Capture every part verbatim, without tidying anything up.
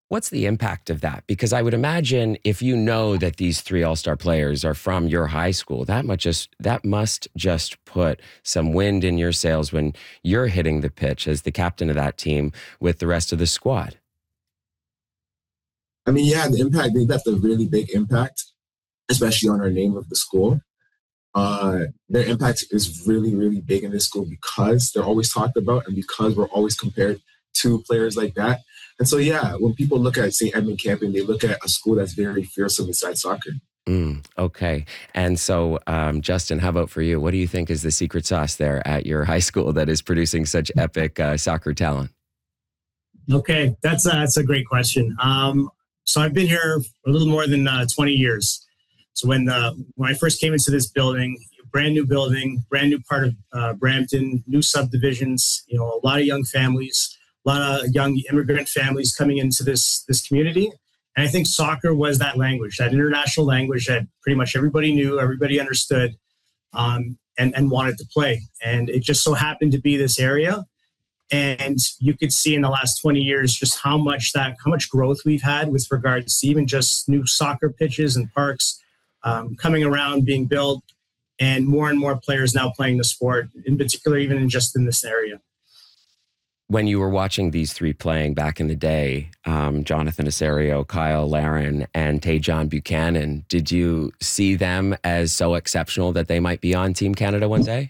What's the impact of that? Because I would imagine if you know that these three all-star players are from your high school, that much just that must just put some wind in your sails when you're hitting the pitch as the captain of that team with the rest of the squad. I mean, yeah, the impact, they left a really big impact, especially on our name of the school. Uh, their impact is really, really big in this school because they're always talked about and because we're always compared to players like that. And so, yeah, when people look at Saint Edmund Camping, they look at a school that's very fearsome inside soccer. Mm, okay. And so, um, Justin, how about for you? What do you think is the secret sauce there at your high school that is producing such epic uh, soccer talent? Okay, that's a, that's a great question. Um, so I've been here a little more than uh, twenty years. So when uh, when I first came into this building, brand new building, brand new part of uh, Brampton, new subdivisions, you know, a lot of young families, a lot of young immigrant families coming into this this community. And I think soccer was that language, that international language that pretty much everybody knew, everybody understood, um, and, and wanted to play. And it just so happened to be this area. And you could see in the last twenty years just how much that, how much growth we've had with regards to even just new soccer pitches and parks um, coming around, being built, and more and more players now playing the sport, in particular, even in just in this area. When you were watching these three playing back in the day, um, Jonathan Osorio, Kyle Larin, and Tajon Buchanan, did you see them as so exceptional that they might be on Team Canada one day?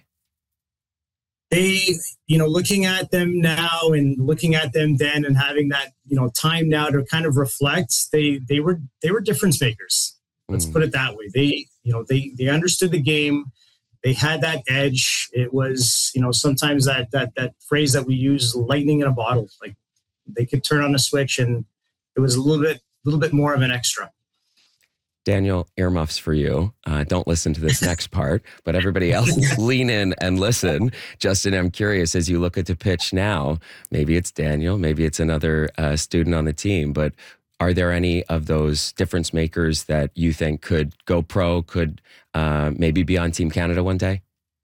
They, you know, looking at them now and looking at them then and having that, you know, time now to kind of reflect, they they were they were difference makers. Let's mm. put it that way. They, you know, they they understood the game. They had that edge. It was, you know, sometimes that that that phrase that we use, lightning in a bottle. Like they could turn on a switch, and it was a little bit, little bit more of an extra. Daniel, earmuffs for you. Uh, don't listen to this next part, but everybody else lean in and listen. Justin, I'm curious, as you look at the pitch now, maybe it's Daniel, maybe it's another uh, student on the team, but are there any of those difference makers that you think could go pro, could uh, maybe be on Team Canada one day?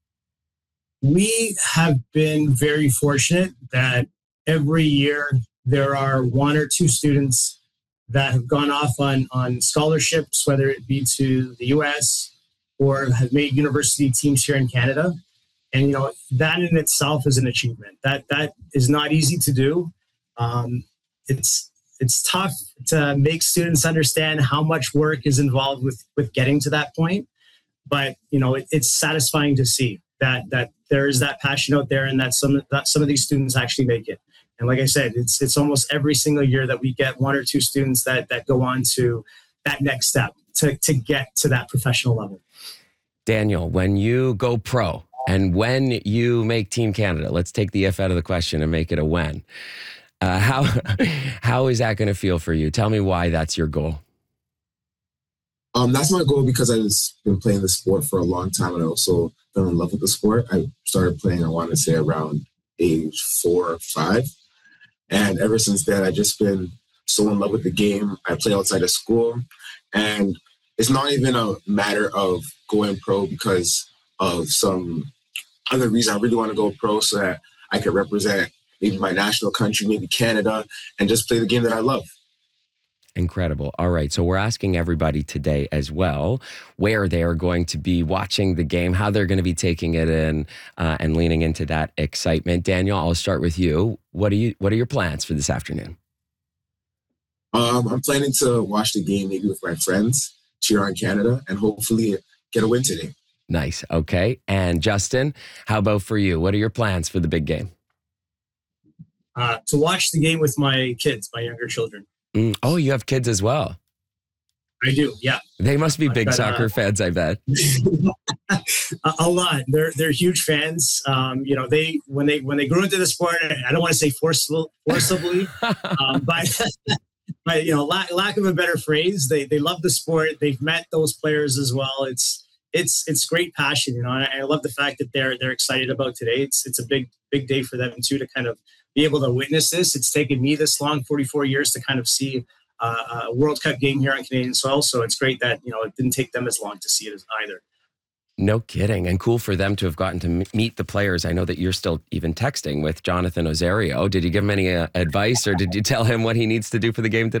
We have been very fortunate that every year there are one or two students that have gone off on, on scholarships, whether it be to the U S or have made university teams here in Canada. And, you know, that in itself is an achievement. That that is not easy to do. Um, it's it's tough to make students understand how much work is involved with, with getting to that point. But, you know, it, it's satisfying to see that that there is that passion out there and that some, that some of these students actually make it. And like I said, it's it's almost every single year that we get one or two students that that go on to that next step to, to get to that professional level. Daniel, when you go pro and when you make Team Canada, let's take the if out of the question and make it a when. Uh, how how is that going to feel for you? Tell me why that's your goal. Um, that's my goal because I've been playing the sport for a long time and I also fell in love with the sport. I started playing, I want to say, around age four or five. And ever since then, I've just been so in love with the game. I play outside of school. And it's not even a matter of going pro because of some other reason. I really want to go pro so that I can represent maybe my national country, maybe Canada, and just play the game that I love. Incredible. All right. So we're asking everybody today as well where they are going to be watching the game, how they're going to be taking it in uh, and leaning into that excitement. Daniel, I'll start with you. What are you? What are your plans for this afternoon? Um, I'm planning to watch the game maybe with my friends, cheer on Canada, and hopefully get a win today. Nice. Okay. And Justin, how about for you? What are your plans for the big game? Uh, to watch the game with my kids, my younger children. Mm. Oh, you have kids as well. I do, yeah. They must be big but, soccer uh, fans, I bet. a, a lot. They're they're huge fans. Um, you know, they when they when they grew into the sport, I don't want to say forceful, forcibly, um, but but you know, lack, lack of a better phrase, they they love the sport. They've met those players as well. It's it's it's great passion, you know. And I, I love the fact that they're they're excited about today. It's it's a big big day for them too to kind of be able to witness this. It's taken me this long, forty-four years, to kind of see uh, a World Cup game here on Canadian soil. So it's great that, you know, it didn't take them as long to see it as either. No kidding. And cool for them to have gotten to meet the players. I know that you're still even texting with Jonathan Osorio. Did you give him any uh, advice or did you tell him what he needs to do for the game today?